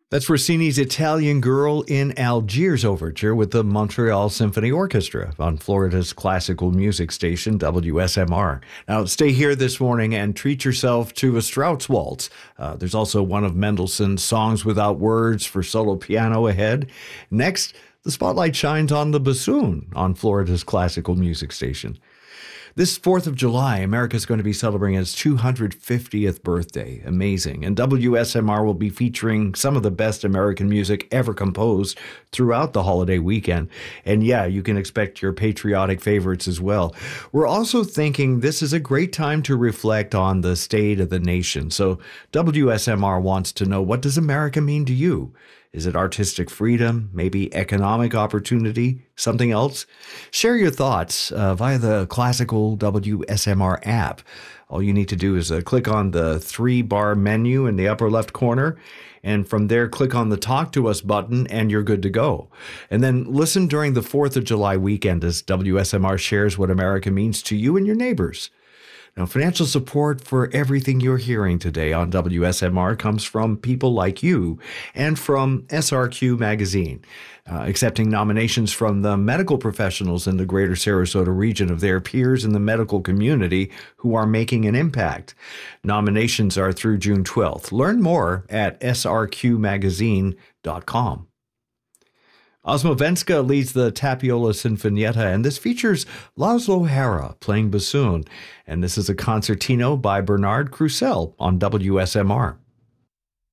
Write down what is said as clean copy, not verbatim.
That's Rossini's Italian Girl in Algiers overture with the Montreal Symphony Orchestra on Florida's classical music station, WSMR. Now, stay here this morning and treat yourself to a Strauss waltz. There's also one of Mendelssohn's Songs Without Words for solo piano ahead. Next, the spotlight shines on the bassoon on Florida's classical music station. This 4th of July, America's going to be celebrating its 250th birthday. Amazing. And WSMR will be featuring some of the best American music ever composed throughout the holiday weekend. And yeah, you can expect your patriotic favorites as well. We're also thinking this is a great time to reflect on the state of the nation. So WSMR wants to know, what does America mean to you? Is it artistic freedom, maybe economic opportunity, something else? Share your thoughts via the classical WSMR app. All you need to do is click on the 3-bar menu in the upper left corner, and from there, click on the Talk to Us button, and you're good to go. And then listen during the 4th of July weekend as WSMR shares what America means to you and your neighbors. Now, financial support for everything you're hearing today on WSMR comes from people like you and from SRQ Magazine, accepting nominations from the medical professionals in the greater Sarasota region of their peers in the medical community who are making an impact. Nominations are through June 12th. Learn more at srqmagazine.com. Osmovenska leads the Tapiola Sinfonietta, and this features Laszlo Hara playing bassoon. And this is a concertino by Bernard Crusell on WSMR.